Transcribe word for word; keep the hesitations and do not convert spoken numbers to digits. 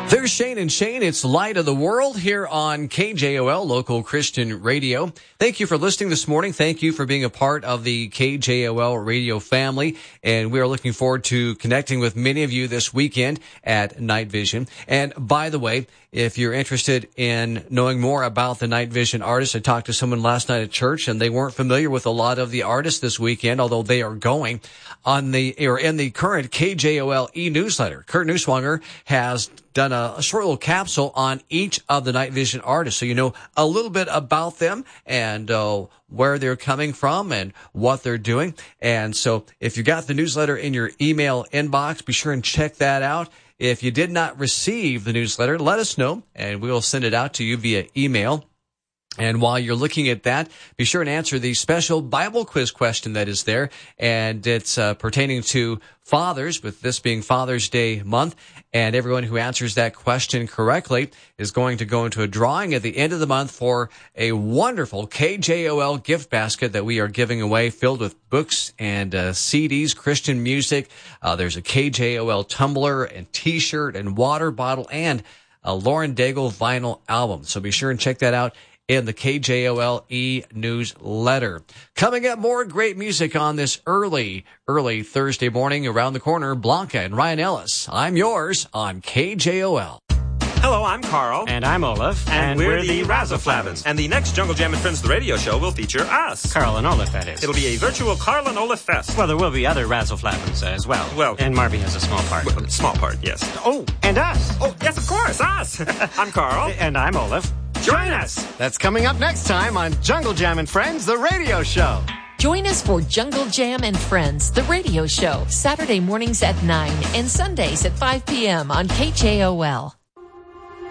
There's Shane and Shane. It's Light of the World here on K J O L, local Christian radio. Thank you for listening this morning. Thank you for being a part of the K J O L radio family. And we are looking forward to connecting with many of you this weekend at Night Vision. And by the way, if you're interested in knowing more about the Night Vision artists, I talked to someone last night at church and they weren't familiar with a lot of the artists this weekend, although they are going on the, or in the current K J O L e-newsletter. Kurt Neuswanger has done a, a short little capsule on each of the Night Vision artists, so you know a little bit about them and uh, where they're coming from and what they're doing. And so if you got the newsletter in your email inbox, be sure and check that out. If you did not receive the newsletter, let us know, and we will send it out to you via email. And while you're looking at that, be sure and answer the special Bible quiz question that is there. And it's uh, pertaining to fathers, with this being Father's Day month. And everyone who answers that question correctly is going to go into a drawing at the end of the month for a wonderful K J O L gift basket that we are giving away, filled with books and uh, C Ds, Christian music. Uh, there's a K J O L tumbler and T-shirt and water bottle and a Lauren Daigle vinyl album. So be sure and check that out in the K J O L e-newsletter. Coming up, more great music on this early, early Thursday morning. Around the corner, Blanca and Ryan Ellis. I'm yours on K J O L. Hello, I'm Carl. And I'm Olaf. And, and we're, we're the Razzaflavins. And the next Jungle Jam and Friends, the radio show, will feature us. Carl and Olaf, that is. It'll be a virtual Carl and Olaf fest. Well, there will be other Razzaflavins uh, as well. Well. And Marvy has a small part. Well, small part, yes. Oh, and us. Oh, yes, of course, us. I'm Carl. And I'm Olaf. Join us. That's coming up next time on Jungle Jam and Friends, the radio show. Join us for Jungle Jam and Friends, the radio show, Saturday mornings at nine and Sundays at five p.m. on K J O L.